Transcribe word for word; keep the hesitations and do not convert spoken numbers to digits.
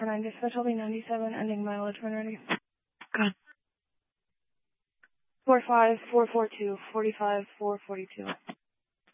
four nine, dispatch will be ninety-seven, ending mileage when ready. Good. four five four four two, forty-five four forty-two.